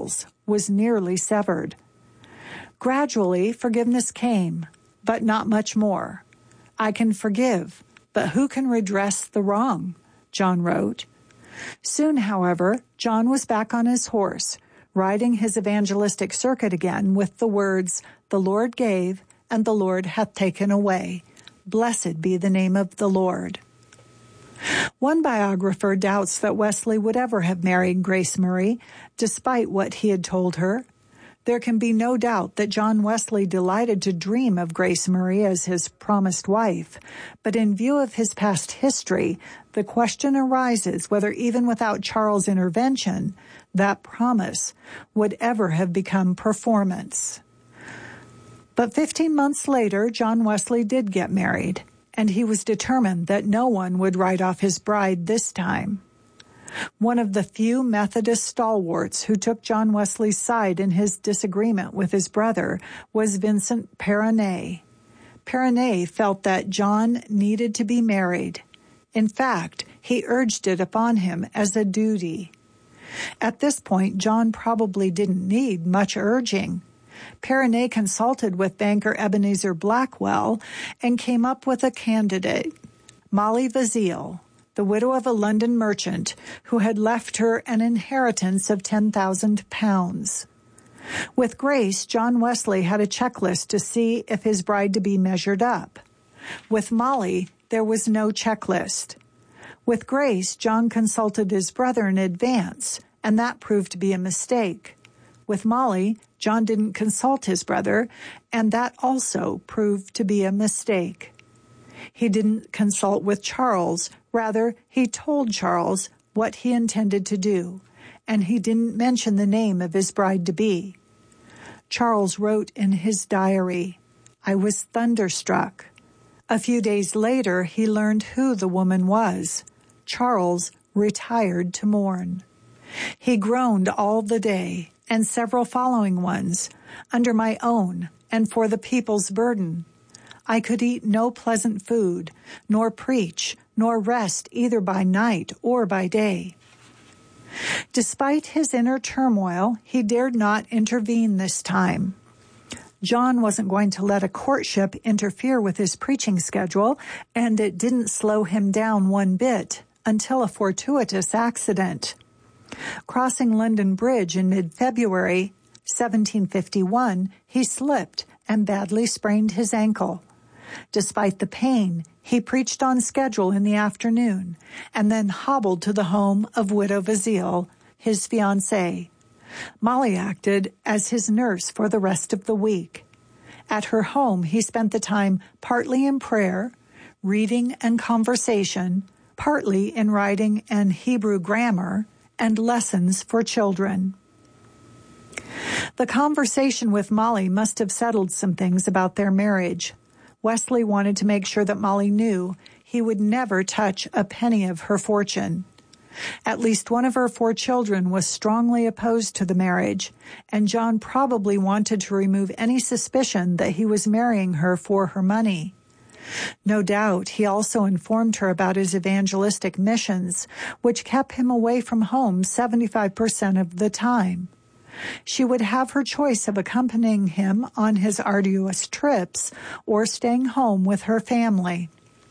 Charles was nearly severed. Gradually, forgiveness came, but not much more. I can forgive, but who can redress the wrong? John wrote. Soon, however, John was back on his horse, riding his evangelistic circuit again with the words, "The Lord gave, and the Lord hath taken away. Blessed be the name of the Lord." One biographer doubts that Wesley would ever have married Grace Murray, despite what he had told her. There can be no doubt that John Wesley delighted to dream of Grace Murray as his promised wife, but in view of his past history, the question arises whether even without Charles' intervention, that promise would ever have become performance. But 15 months later, John Wesley did get married, and he was determined that no one would write off his bride this time. One of the few Methodist stalwarts who took John Wesley's side in his disagreement with his brother was Vincent Perronnet. Perronnet felt that John needed to be married. In fact, he urged it upon him as a duty. At this point, John probably didn't need much urging. Perronnet consulted with banker Ebenezer Blackwell and came up with a candidate, Molly Vazeille, the widow of a London merchant who had left her an inheritance of £10,000. With Grace, John Wesley had a checklist to see if his bride-to-be measured up. With Molly, there was no checklist. With Grace, John consulted his brother in advance, and that proved to be a mistake. With Molly, John didn't consult his brother, and that also proved to be a mistake. He didn't consult with Charles. Rather, he told Charles what he intended to do, and he didn't mention the name of his bride-to-be. Charles wrote in his diary, "I was thunderstruck." A few days later, he learned who the woman was. Charles retired to mourn. He groaned all the day, and several following ones, under my own and for the people's burden. I could eat no pleasant food, nor preach, nor rest either by night or by day. Despite his inner turmoil, he dared not intervene this time. John wasn't going to let a courtship interfere with his preaching schedule, and it didn't slow him down one bit until a fortuitous accident. Crossing London Bridge in mid-February 1751, he slipped and badly sprained his ankle. Despite the pain, he preached on schedule in the afternoon and then hobbled to the home of Widow Vazeille, his fiancée. Molly acted as his nurse for the rest of the week. At her home, he spent the time partly in prayer, reading and conversation, partly in writing and Hebrew grammar, and lessons for children. The conversation with Molly must have settled some things about their marriage. Wesley wanted to make sure that Molly knew he would never touch a penny of her fortune. At least one of her 4 children was strongly opposed to the marriage, and John probably wanted to remove any suspicion that he was marrying her for her money. No doubt he also informed her about his evangelistic missions, which kept him away from home 75% of the time. She would have her choice of accompanying him on his arduous trips or staying home with her family.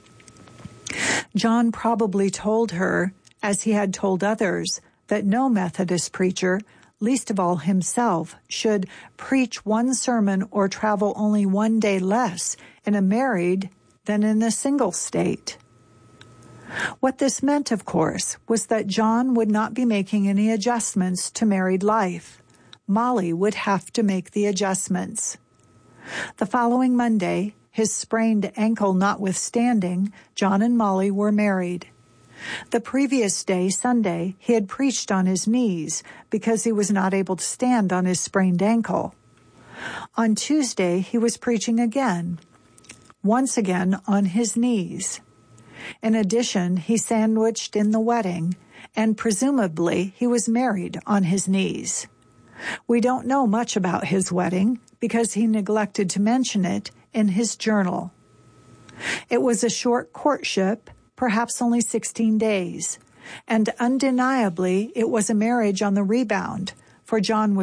John probably told her, as he had told others, that no Methodist preacher, least of all himself, should preach one sermon or travel only one day less in a married than in a single state. What this meant, of course, was that John would not be making any adjustments to married life. Molly would have to make the adjustments. The following Monday, his sprained ankle notwithstanding, John and Molly were married. The previous day, Sunday, he had preached on his knees because he was not able to stand on his sprained ankle. On Tuesday, he was preaching again, once again on his knees. In addition, he sandwiched in the wedding, and presumably he was married on his knees. We don't know much about his wedding because he neglected to mention it in his journal. It was a short courtship, perhaps only 16 days, and undeniably it was a marriage on the rebound, for John was